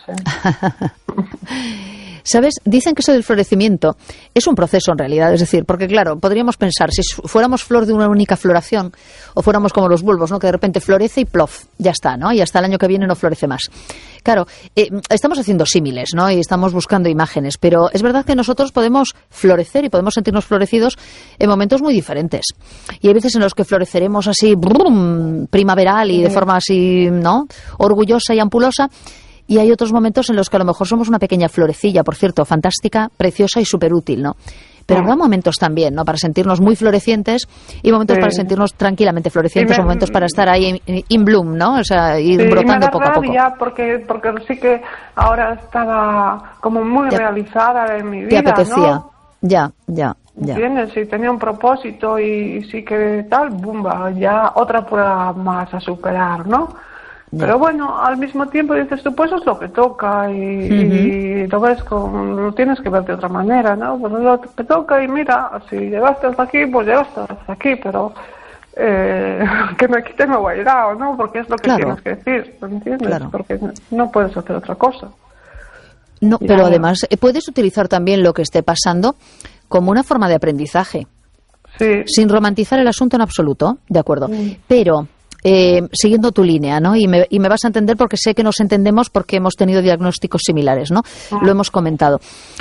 ¿Sabes? Dicen que eso del florecimiento es un proceso en realidad. Es decir, porque claro, podríamos pensar, si fuéramos flor de una única floración, o fuéramos como los bulbos, ¿no? Que de repente florece y plof, ya está, ¿no? Y hasta el año que viene no florece más. Claro, estamos haciendo símiles, ¿no? Y estamos buscando imágenes, pero es verdad que nosotros podemos florecer y podemos sentirnos florecidos en momentos muy diferentes. Y hay veces en los que floreceremos así, primaveral y de forma así, ¿no? Orgullosa y ampulosa. Y hay otros momentos en los que a lo mejor somos una pequeña florecilla, por cierto, fantástica, preciosa y súper útil, ¿no? Pero habrá momentos también, ¿no? Para sentirnos muy florecientes y momentos para sentirnos tranquilamente florecientes, o momentos para estar ahí in bloom, ¿no? O sea, ir brotando poco a poco. Porque sí que ahora estaba como muy realizada en mi vida, te apetecía. ¿no? Ya. ¿entiendes? Si tenía un propósito y sí que tal, bumba, ya otra prueba más a superar, ¿no? Pero bueno, al mismo tiempo dices tú, pues eso es lo que toca y lo ves lo tienes que ver de otra manera, ¿no? Pues es lo que toca y mira, si llegaste hasta aquí, pues llegaste hasta aquí, pero que me quite me bailado, ¿no? Porque es lo que tienes que decir, ¿entiendes? Porque no puedes hacer otra cosa. No, pero además puedes utilizar también lo que esté pasando como una forma de aprendizaje, sin romantizar el asunto en absoluto, ¿de acuerdo? Pero siguiendo tu línea, ¿no? Y me vas a entender porque sé que nos entendemos porque hemos tenido diagnósticos similares, ¿no? Lo hemos comentado.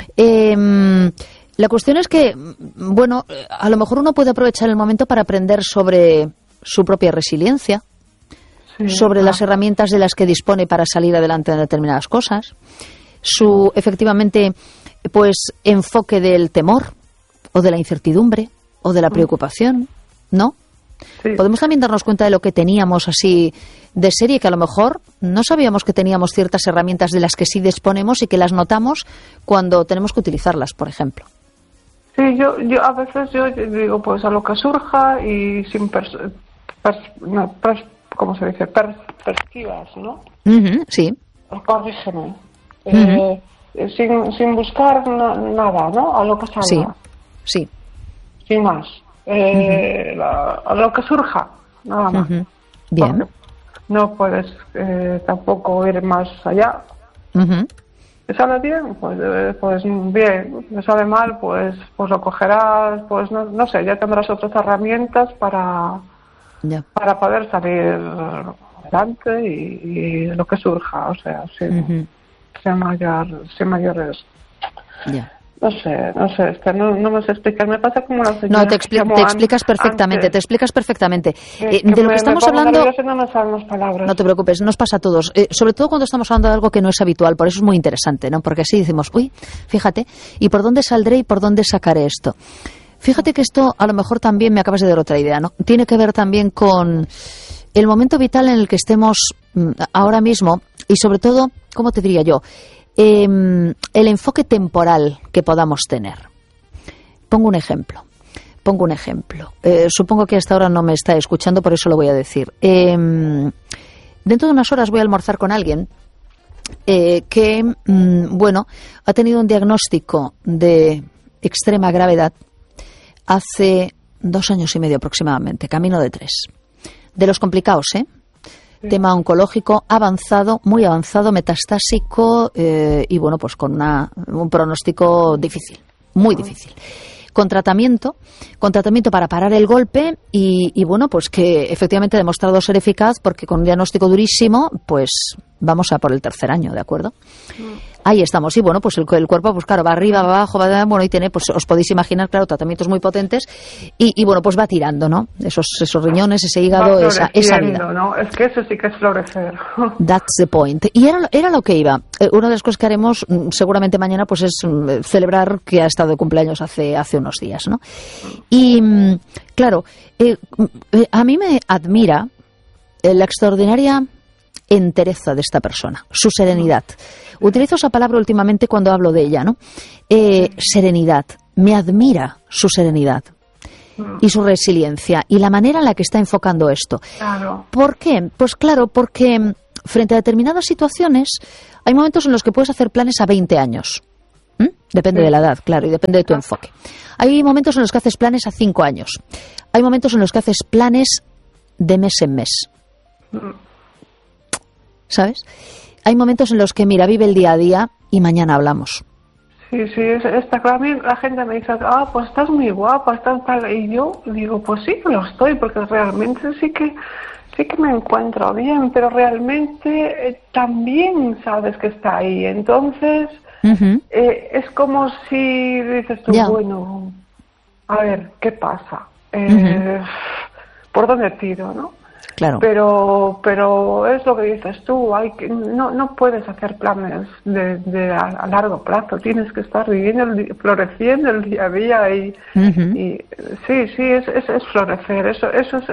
La cuestión es que, bueno, a lo mejor uno puede aprovechar el momento para aprender sobre su propia resiliencia, sobre las herramientas de las que dispone para salir adelante en determinadas cosas, su, efectivamente, pues, enfoque del temor o de la incertidumbre o de la preocupación, ¿no? Podemos también darnos cuenta de lo que teníamos así de serie, que a lo mejor no sabíamos que teníamos ciertas herramientas de las que sí disponemos y que las notamos cuando tenemos que utilizarlas, por ejemplo. Sí, yo a veces yo digo, pues a lo que surja y sin ¿cómo se dice? Perspectivas, ¿no? Sí. Corrígeme. Sin buscar nada, ¿no? A lo que salga. Sí. Sin más. A lo que surja, nada más. Bien. Porque no puedes tampoco ir más allá. ¿Te sale bien? Pues bien. ¿Te sale mal? Pues lo cogerás, pues no sé, ya tendrás otras herramientas para poder salir adelante y lo que surja, o sea, sin mayores. No sé, no me sé explicar, me pasa como la señora. No, te explicas perfectamente, te explicas perfectamente. De lo que estamos hablando, no me salen las palabras. No te preocupes, nos pasa a todos, sobre todo cuando estamos hablando de algo que no es habitual, por eso es muy interesante, ¿no? Porque así decimos, uy, fíjate, ¿y por dónde saldré y por dónde sacaré esto? Fíjate que esto a lo mejor también me acabas de dar otra idea, ¿no? Tiene que ver también con el momento vital en el que estemos ahora mismo y sobre todo, ¿cómo te diría yo? El enfoque temporal que podamos tener. Pongo un ejemplo. Supongo que hasta ahora no me está escuchando, por eso lo voy a decir. Dentro de unas horas voy a almorzar con alguien que, bueno, ha tenido un diagnóstico de extrema gravedad hace 2 años y medio aproximadamente, camino de 3. De los complicados, tema oncológico avanzado, muy avanzado, metastásico y bueno, pues con un pronóstico difícil, muy difícil. Con tratamiento para parar el golpe y bueno, pues que efectivamente ha demostrado ser eficaz porque con un diagnóstico durísimo, pues vamos a por el 3er año, ¿de acuerdo? Ahí estamos. Y bueno, pues el cuerpo, pues claro, va arriba, va abajo, bueno, y tiene, pues os podéis imaginar, claro, tratamientos muy potentes y bueno, pues va tirando, ¿no? Esos riñones, ese hígado, esa vida. ¿No? Es que eso sí que es florecer. That's the point. Y era lo que iba. Una de las cosas que haremos seguramente mañana, pues es celebrar que ha estado de cumpleaños hace unos días, ¿no? Y claro, a mí me admira la extraordinaria entereza de esta persona, su serenidad. Utilizo esa palabra últimamente cuando hablo de ella, ¿no? Serenidad. Me admira su serenidad y su resiliencia y la manera en la que está enfocando esto. Claro. ¿Por qué? Pues claro, porque frente a determinadas situaciones hay momentos en los que puedes hacer planes a 20 años. Depende de la edad, claro, y depende de tu enfoque. Hay momentos en los que haces planes a 5 años. Hay momentos en los que haces planes de mes en mes. ¿Sabes? Hay momentos en los que, mira, vive el día a día y mañana hablamos. Sí, está claro. A mí la gente me dice, pues estás muy guapa, estás tal. Y yo digo, pues sí que lo estoy, porque realmente sí que me encuentro bien, pero realmente también sabes que está ahí. Entonces, es como si dices tú, bueno, a ver, ¿qué pasa? ¿Por dónde tiro, no? Claro. Pero es lo que dices tú, no puedes hacer planes a largo plazo, tienes que estar viviendo, floreciendo el día a día y sí, es florecer, eso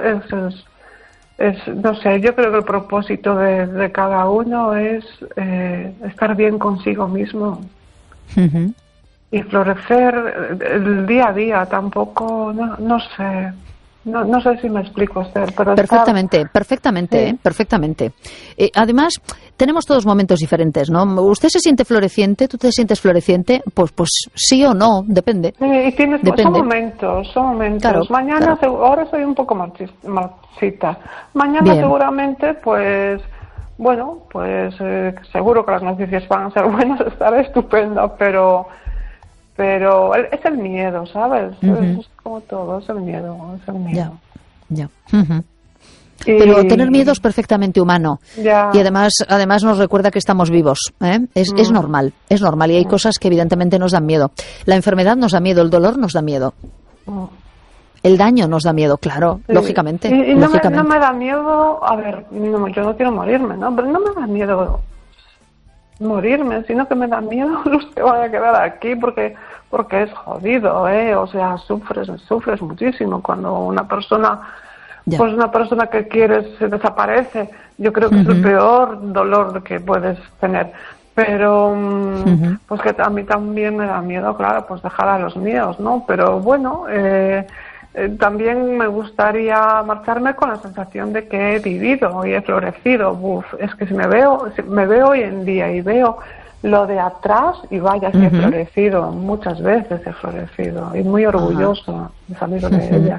es, no sé, yo creo que el propósito de cada uno es estar bien consigo mismo. florecer el día a día tampoco, no sé. No sé si me explico, Esther, pero perfectamente. Sí. Perfectamente. Además, tenemos todos momentos diferentes, ¿no? ¿Usted se siente floreciente? ¿Tú te sientes floreciente? Pues sí o no, depende. Sí, y depende. Son momentos. Claro, Mañana, claro. ahora soy un poco marchita. Mañana Bien. seguramente, pues, bueno, pues seguro que las noticias van a ser buenas, estaré estupenda, pero es el miedo, ¿sabes? Es como todo, es el miedo. Ya. Pero tener miedo es perfectamente humano. Ya. Y además nos recuerda que estamos vivos, ¿eh? Es normal y hay cosas que evidentemente nos dan miedo. La enfermedad nos da miedo, el dolor nos da miedo. El daño nos da miedo, claro, Sí. lógicamente. Y no me da miedo, a ver, yo no quiero morirme, ¿no? Pero no me da miedo morirme, sino que me da miedo los que van a quedar aquí porque es jodido, o sea, sufres muchísimo cuando una persona pues una persona que quieres se desaparece. Yo creo que es el peor dolor que puedes tener, pero pues que a mí también me da miedo, claro, pues dejar a los míos, ¿no? Pero bueno, también me gustaría marcharme con la sensación de que he vivido y he florecido. Es que si me veo hoy en día y veo lo de atrás, y vaya, si he florecido, muchas veces he florecido, y muy orgulloso de salir de ella.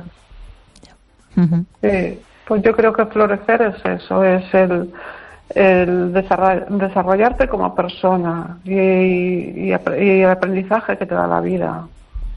Sí, pues yo creo que florecer es eso, es el desarrollarte como persona y el aprendizaje que te da la vida.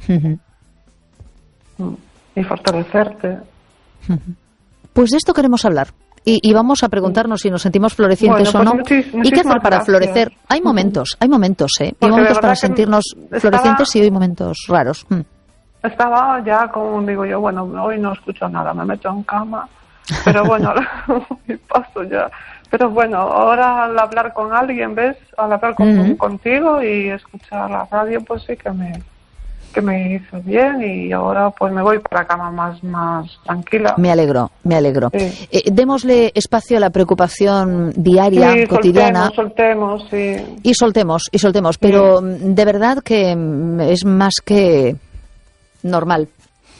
Y fortalecerte. Pues de esto queremos hablar. Y vamos a preguntarnos si nos sentimos florecientes o no. ¿Y qué hacer para florecer? Hay momentos, ¿eh? Hay momentos para sentirnos florecientes y hay momentos raros. Estaba ya, como digo yo, bueno, hoy no escucho nada, me meto en cama, pero bueno, y paso ya. Pero bueno, ahora al hablar con alguien, ¿ves? Al hablar contigo y escuchar la radio, pues sí que me hizo bien, y ahora pues me voy para cama más tranquila. Me alegro. Sí. Démosle espacio a la preocupación diaria, cotidiana. Soltemos, sí. Y soltemos, pero de verdad que es más que normal.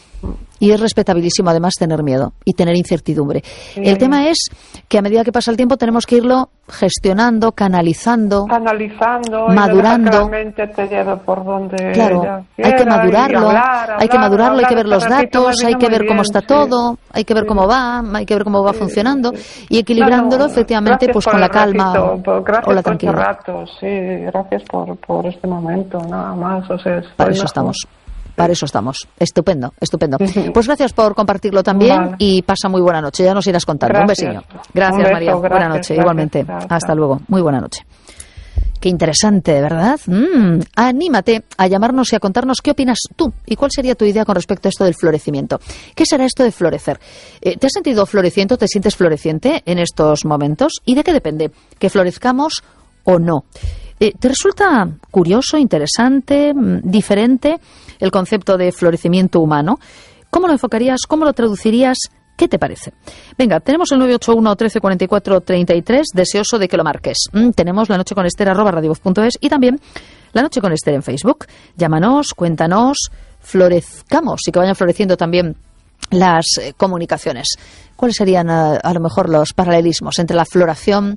Y es respetabilísimo además tener miedo y tener incertidumbre. Sí. El tema es que a medida que pasa el tiempo tenemos que irlo gestionando, canalizando, madurando. Y que la mente te lleve por donde claro, hay que madurarlo, hay que ver los datos, hay que ver cómo está todo, hay que ver cómo va, funcionando y equilibrándolo efectivamente pues con la calma o la tranquilidad. Gracias por este momento, nada más. O sea, para eso estamos. Estupendo. Pues gracias por compartirlo también y pasa muy buena noche. Ya nos irás contando. Gracias. Un besillo. Gracias, María. Buena noche, igualmente. Hasta luego. Muy buena noche. Qué interesante, ¿verdad? Anímate a llamarnos y a contarnos qué opinas tú y cuál sería tu idea con respecto a esto del florecimiento. ¿Qué será esto de florecer? ¿Te has sentido floreciente o te sientes floreciente en estos momentos? ¿Y de qué depende? ¿Que florezcamos o no? ¿Te resulta curioso, interesante, diferente el concepto de florecimiento humano? ¿Cómo lo enfocarías? ¿Cómo lo traducirías? ¿Qué te parece? Venga, tenemos el 981 13 44 33, deseoso de que lo marques. Tenemos La Noche con Esther @radiovoz.es y también La Noche con Esther en Facebook. Llámanos, cuéntanos, florezcamos y que vayan floreciendo también las comunicaciones. ¿Cuáles serían a lo mejor los paralelismos entre la floración,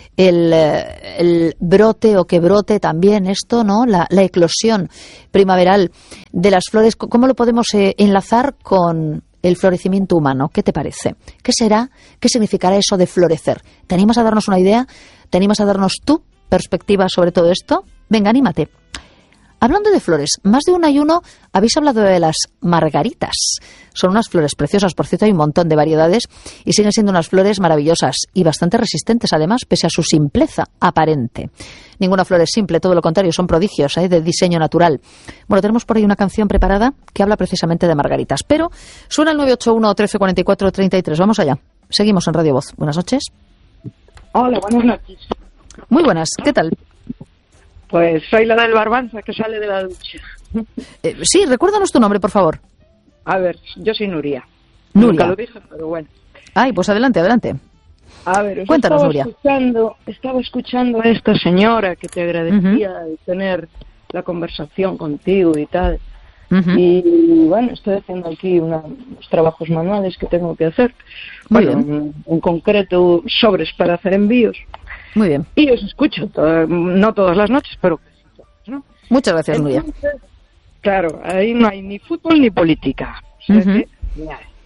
el brote o que brote también esto, ¿no? La eclosión primaveral de las flores? ¿Cómo lo podemos enlazar con el florecimiento humano? ¿Qué te parece? ¿Qué será? ¿Qué significará eso de florecer? ¿Te animas a darnos una idea? ¿Te animas a darnos tu perspectiva sobre todo esto? Venga, anímate. Hablando de flores, más de una y uno habéis hablado de las margaritas. Son unas flores preciosas, por cierto, hay un montón de variedades y siguen siendo unas flores maravillosas y bastante resistentes, además, pese a su simpleza aparente. Ninguna flor es simple, todo lo contrario, son prodigios de diseño natural. Bueno, tenemos por ahí una canción preparada que habla precisamente de margaritas, pero suena el 981 13 44 33. Vamos allá. Seguimos en Radio Voz. Buenas noches. Hola, buenas noches. Muy buenas, ¿qué tal? Pues soy la del Barbanza, que sale de la ducha. Sí, recuérdanos tu nombre, por favor. A ver, yo soy Nuria. Nuria. Nunca lo dije, pero bueno. Ay, pues adelante. A ver, cuéntanos, Nuria. Estaba escuchando a esta señora que te agradecía de tener la conversación contigo y tal. Uh-huh. Y bueno, estoy haciendo aquí unos trabajos manuales que tengo que hacer. Muy Bueno, bien. en concreto, sobres para hacer envíos. Muy bien. Y os escucho, no todas las noches, pero ¿no? Muchas gracias, Nuria. Entonces, claro, ahí no hay ni fútbol ni política. O sea Uh-huh. que,